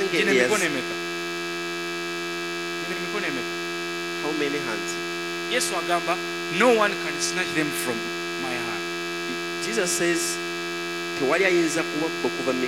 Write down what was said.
kubanga how many hands? Yesu agamba no one can snatch them from my hand. Jesus says tewali ayinza kuwabba okuva mu